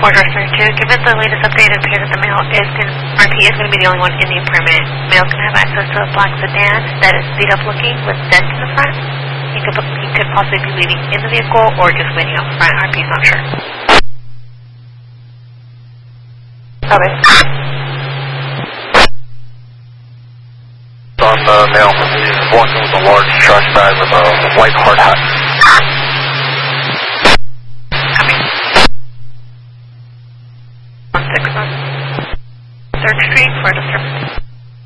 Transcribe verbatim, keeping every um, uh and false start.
Ford Rushmore two, given the latest update, it appears that the male is going R P is going to be the only one in the apartment. Male can have access to a black sedan that is beat up looking with dents in the front. He could, he could possibly be leaving in the vehicle or just waiting out front. R P is not sure. Copy. On the male, he's walking with a large trash bag with a white hard hat.